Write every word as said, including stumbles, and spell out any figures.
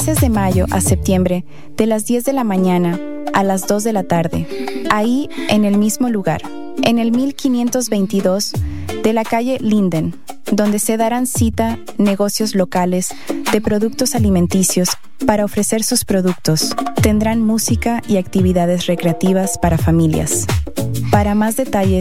de mayo a septiembre, de las diez de la mañana a las dos de la tarde, ahí en el mismo lugar, en el mil quinientos veintidós de la calle Linden, donde se darán cita negocios locales de productos alimenticios para ofrecer sus productos. Tendrán música y actividades recreativas para familias. Para más detalles,